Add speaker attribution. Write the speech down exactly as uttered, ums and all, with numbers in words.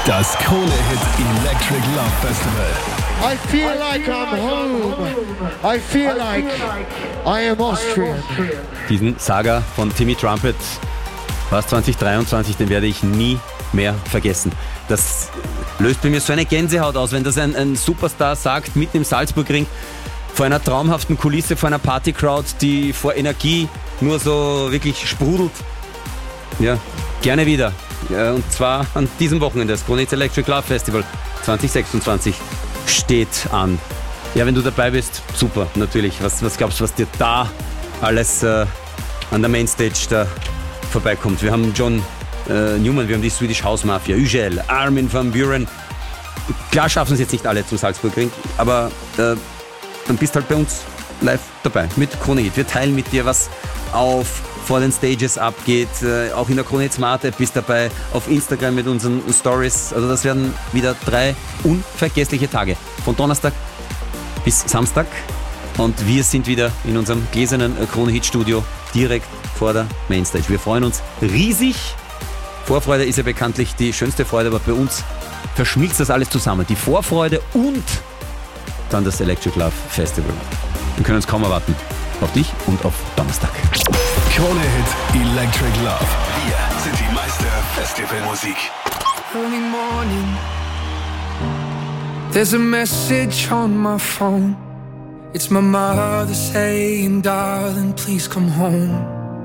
Speaker 1: Das Krone-Hit Electric Love Festival.
Speaker 2: I feel like I'm home. I feel like I am Austrian.
Speaker 3: Diesen Saga von Timmy Trumpet, was zwanzig dreiundzwanzig, den werde ich nie mehr vergessen. Das löst bei mir so eine Gänsehaut aus, wenn das ein, ein Superstar sagt, mitten im Salzburgring, vor einer traumhaften Kulisse, vor einer Partycrowd, die vor Energie nur so wirklich sprudelt. Ja, gerne wieder. Ja, und zwar an diesem Wochenende. Das Krone-Hit Electric Love Festival zwanzig sechsundzwanzig steht an. Ja, wenn du dabei bist, super, natürlich. Was, was glaubst du, was dir da alles äh, an der Mainstage da vorbeikommt? Wir haben John äh, Newman, wir haben die Swedish House Mafia, Ugel, Armin van Buuren. Klar schaffen es jetzt nicht alle zum Salzburgring, aber äh, dann bist halt bei uns live dabei mit Krone-Hit. Wir teilen mit dir, was auf vor den Stages abgeht, äh, auch in der Krone-Hit Smart App bist dabei, auf Instagram mit unseren Stories. Also das werden wieder drei unvergessliche Tage. Von Donnerstag bis Samstag. Und wir sind wieder in unserem gläsernen Krone-Hit-Studio direkt vor der Mainstage. Wir freuen uns riesig. Vorfreude ist ja bekanntlich die schönste Freude, aber bei uns verschmilzt das alles zusammen. Die Vorfreude und dann das Electric Love Festival. Wir können uns kaum erwarten. Auf dich und auf Donnerstag.
Speaker 1: Krone-Hit Electric Love. Wir sind die Meister Festivalmusik.
Speaker 4: Early morning, there's a message on my phone. It's my mother saying, darling, please come home.